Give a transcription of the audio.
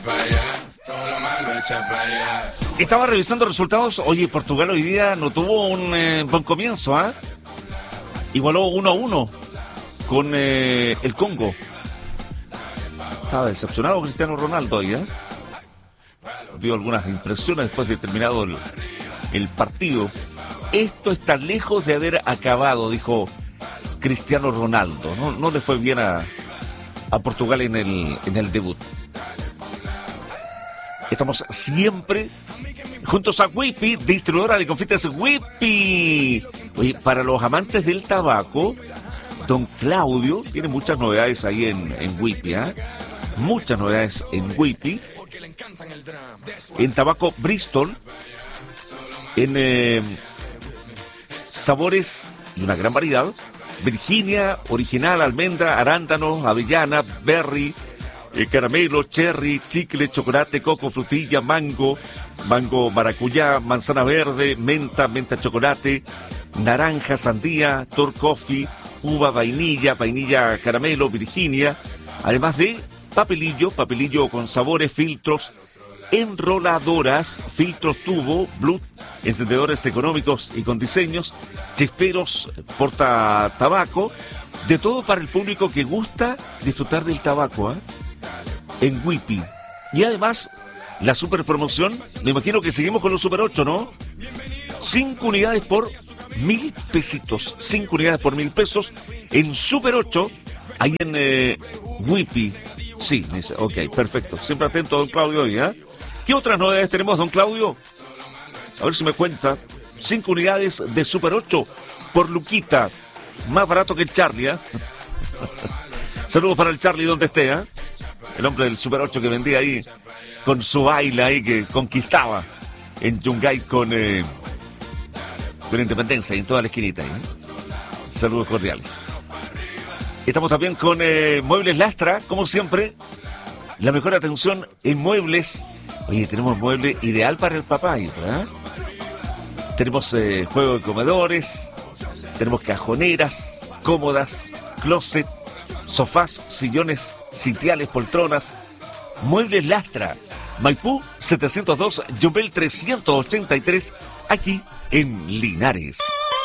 Estaba revisando resultados. Oye, Portugal hoy día no tuvo un buen comienzo, ¿ah? Igualó 1-1 con el Congo. Estaba decepcionado Cristiano Ronaldo ahí, ¿eh? Vio algunas impresiones después de terminado el partido. Esto está lejos de haber acabado, dijo Cristiano Ronaldo. No le fue bien a Portugal en el debut. Estamos siempre juntos a Whippy, distribuidora de confites Whippy. Oye, para los amantes del tabaco, don Claudio tiene muchas novedades ahí en Whippy, ¿eh? Muchas novedades en Whippy. En tabaco Bristol, en sabores y una gran variedad: Virginia, original, almendra, arándano, avellana, berry, caramelo, cherry, chicle, chocolate, coco, frutilla, mango, maracuyá, manzana verde, menta chocolate, naranja, sandía, tor coffee, uva, vainilla, caramelo, Virginia, además de papelillo con sabores, filtros, enroladoras, filtros tubo, Bluetooth, encendedores económicos y con diseños, chisperos, porta tabaco, de todo para el público que gusta disfrutar del tabaco, ¿eh? En Whippy. Y además, la super promoción, me imagino que seguimos con los Super 8, ¿no? 5 unidades por 1.000 pesitos. 5 unidades por 1.000 pesos en Super 8, ahí en Whippy. Sí, dice, ok, perfecto. Siempre atento, don Claudio, hoy, ¿eh? ¿Qué otras novedades tenemos, don Claudio? A ver si me cuenta. 5 unidades de Super 8 por Luquita. Más barato que el Charlie, ¿eh? Saludos para el Charlie donde esté, ¿eh? El hombre del Super 8 que vendía ahí con su baile ahí que conquistaba en Yungay con Independencia y en toda la esquinita ahí, ¿eh? Saludos cordiales. Estamos también con Muebles Lastra, como siempre. La mejor atención en muebles. Oye, tenemos mueble ideal para el papá, ¿verdad? Tenemos juego de comedores, tenemos cajoneras, cómodas, closet, sofás, sillones, sitiales, poltronas. Muebles Lastra, Maipú 702, Yumbel 383, aquí en Linares.